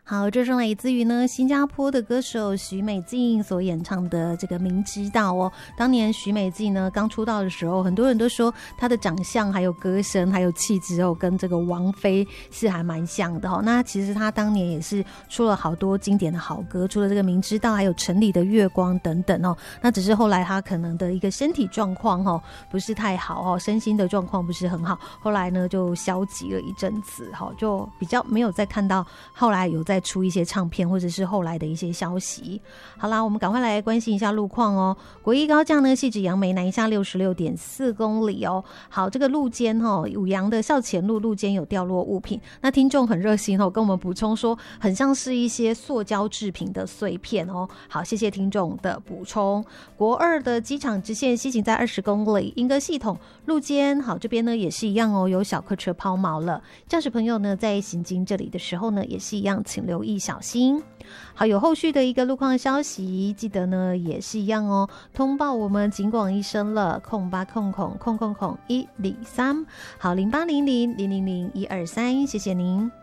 好，这是来自于呢新加坡的歌手许美静所演唱的这个《明知道》哦。当年许美静呢刚出道的时候，很多人都说她的长相、还有歌声、还有气质哦，跟这个王菲是还蛮像的哦。那其实她当年也是出了好多经典的好歌，除了这个《明知道》，还有《城里的月光》等等哦。那只是后来她可能的一个身体状况哦不是太好哦，身心的状况不是很好，后来呢就消极了一阵子哦，就比较没有再看到后来有再出一些唱片或者是后来的一些消息。好啦，我们赶快来关心一下路况哦。国一高架呢，汐止杨梅南下66.4公里哦。好，这个路肩哦，五杨的校前路肩有掉落物品，那听众很热心哦，跟我们补充说，很像是一些塑胶制品的碎片哦。好，谢谢听众的补充。国二的机场直线西行在20公里，莺歌系统路肩好这边呢也是一样哦，有小客车抛锚了，驾驶朋友呢在行经这里的时候呢也是一样，请留意小心。好，有后续的一个路况消息，记得呢也是一样哦，通报我们警广医生了，08000103，好，0800000123，谢谢您。